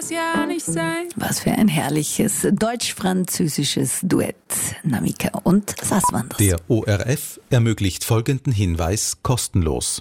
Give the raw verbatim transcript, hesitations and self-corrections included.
das ja nicht sein. Was für ein herrliches deutsch-französisches Duett. Namika und Sass waren das. Der O R F ermöglicht folgenden Hinweis kostenlos.